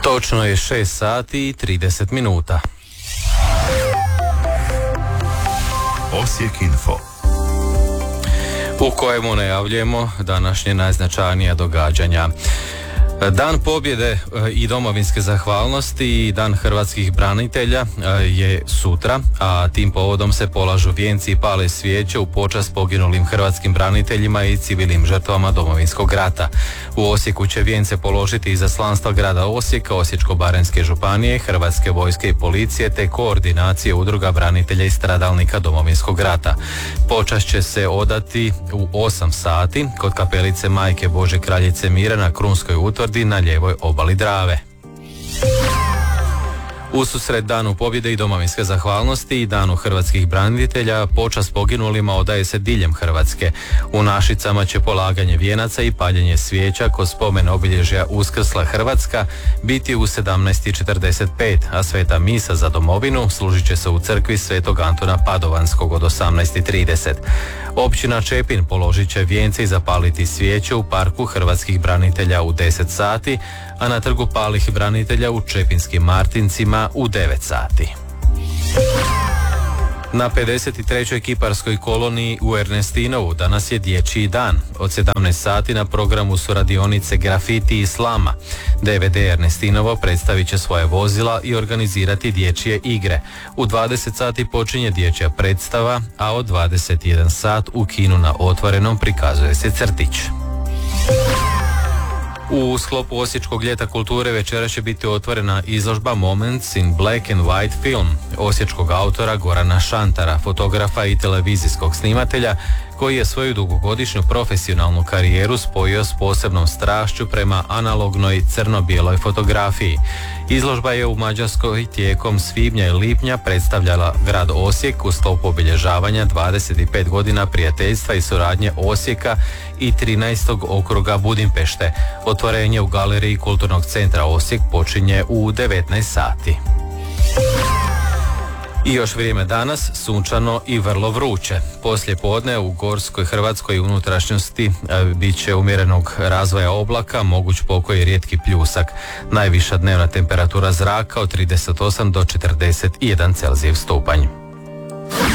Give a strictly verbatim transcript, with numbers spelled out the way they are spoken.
Točno je šest sati i trideset minuta. Osijek Info, u kojemu najavljujemo današnje najznačajnija događanja. Dan pobjede i domovinske zahvalnosti i Dan hrvatskih branitelja je sutra, a tim povodom se polažu vijenci i pale svijeće u počast poginulim hrvatskim braniteljima i civilnim žrtvama Domovinskog rata. U Osijeku će vijence položiti izaslanstva grada Osijeka, Osječko-baranjske županije, Hrvatske vojske i policije te koordinacije udruga branitelja i stradalnika Domovinskog rata. Počast će se odati u osam sati kod kapelice Majke Bože Kraljice Mira na Krunskoj utvrdi na lijevoj obali Drave. Ususret Danu pobjede i domovinske zahvalnosti i Danu hrvatskih branitelja počast poginulima odaje se diljem Hrvatske. U Našicama će polaganje vijenaca i paljenje svijeća kod spomen obilježja Uskrsla Hrvatska biti u sedamnaest i četrdeset pet, a sveta misa za domovinu služit će se u crkvi Svetog Antuna Padovanskog od osamnaest i trideset. Općina Čepin položit će vijence i zapaliti svijeće u parku hrvatskih branitelja u deset sati, a na trgu palih branitelja u Čepinskim Martincima u devet sati. Na pedeset trećoj kiparskoj koloniji u Ernestinovu danas je dječji dan. Od sedamnaest sati na programu su radionice grafiti i slama. D V D Ernestinovo predstavit će svoje vozila i organizirati dječje igre. U dvadeset sati počinje dječja predstava, a od dvadeset jedan sat u kinu na Otvorenom prikazuje se crtić. U sklopu Osječkog ljeta kulture večera će biti otvorena izložba Moments in Black and White Film osječkog autora Gorana Šantara, fotografa i televizijskog snimatelja koji je svoju dugogodišnju profesionalnu karijeru spojio s posebnom strašću prema analognoj crno-bijeloj fotografiji. Izložba je u Mađarskoj tijekom svibnja i lipnja predstavljala grad Osijek u sklopu obilježavanja dvadeset pet godina prijateljstva i suradnje Osijeka i trinaestog okruga Budimpešte. Otvorenje u galeriji Kulturnog centra Osijek počinje u devetnaest sati. I još vrijeme danas, sunčano i vrlo vruće. Poslije podne u gorskoj Hrvatskoj unutrašnjosti bit će umjerenog razvoja oblaka, moguć pokoj i rijetki pljusak. Najviša dnevna temperatura zraka od trideset osam do četrdeset jedan Celzijev stupanj.